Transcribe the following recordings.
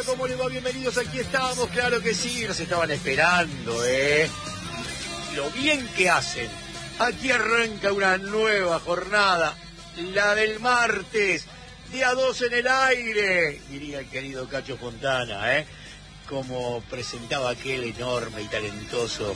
¿Cómo les va? Bienvenidos, aquí estamos, claro que sí, nos estaban esperando, lo bien que hacen. Aquí arranca una nueva jornada, la del martes, día 2 en el aire, diría el querido Cacho Fontana, como presentaba aquel enorme y talentoso,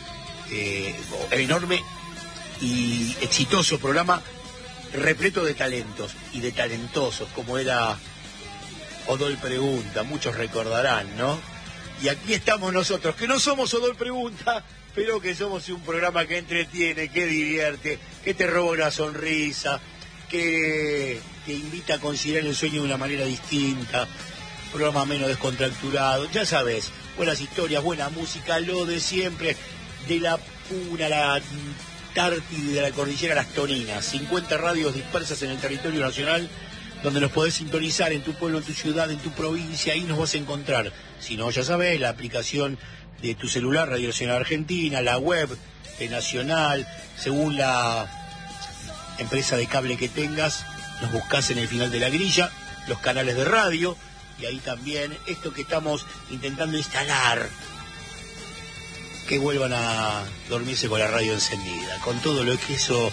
enorme y exitoso programa, repleto de talentos y de talentosos, como era Odol Pregunta, muchos recordarán, ¿no? Y aquí estamos nosotros, que no somos Odol Pregunta, pero que somos un programa que entretiene, que divierte, que te roba una sonrisa, que te invita a considerar el sueño de una manera distinta, programa menos descontracturado, ya sabes, buenas historias, buena música, lo de siempre, de la Puna, la Tártide, de la Cordillera a las Toninas, 50 radios dispersas en el territorio nacional, donde nos podés sintonizar en tu pueblo, en tu ciudad, en tu provincia, ahí nos vas a encontrar. Si no, ya sabés, la aplicación de tu celular, Radio Nacional Argentina, la web nacional, según la empresa de cable que tengas, nos buscás en el final de la grilla, los canales de radio, y ahí también esto que estamos intentando instalar, que vuelvan a dormirse con la radio encendida, con todo lo que eso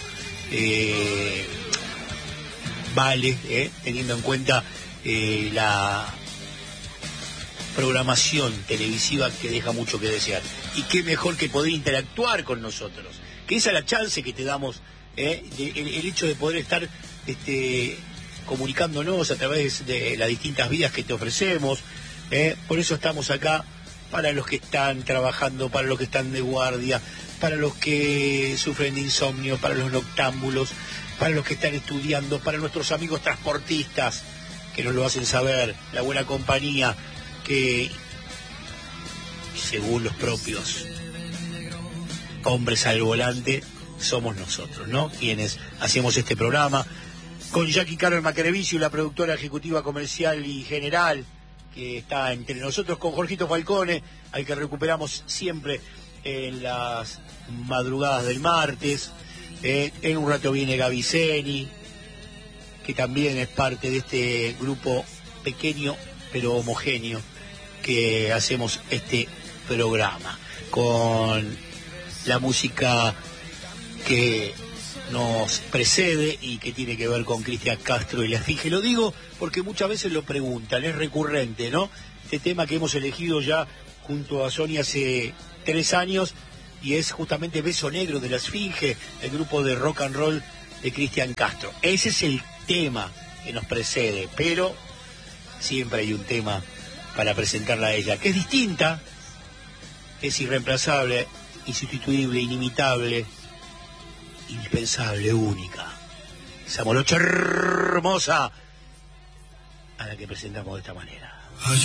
vale, teniendo en cuenta la programación televisiva que deja mucho que desear. Y qué mejor que poder interactuar con nosotros, que esa es la chance que te damos, el hecho de poder estar comunicándonos a través de las distintas vías que te ofrecemos. Por eso estamos acá, para los que están trabajando, para los que están de guardia, para los que sufren de insomnio, para los noctámbulos, para los que están estudiando, para nuestros amigos transportistas, que nos lo hacen saber, la buena compañía, que según los propios hombres al volante, somos nosotros, ¿no? Quienes hacemos este programa, con Jackie Carol Macrevicio, la productora ejecutiva comercial y general, que está entre nosotros, con Jorgito Falcone, al que recuperamos siempre en las madrugadas del martes. En un rato viene Gaviceni, que también es parte de este grupo pequeño pero homogéneo que hacemos este programa, con la música que nos precede y que tiene que ver con Cristian Castro y la Esfinge. Lo digo porque muchas veces lo preguntan, es recurrente, ¿no? Este tema que hemos elegido ya junto a Sonia hace 3 años, y es justamente Beso Negro de la Esfinge, el grupo de rock and roll de Cristian Castro. Ese es el tema que nos precede, pero siempre hay un tema para presentarla a ella, que es distinta, es irreemplazable, insustituible, inimitable, indispensable, única. Esa molocha hermosa a la que presentamos de esta manera. Hay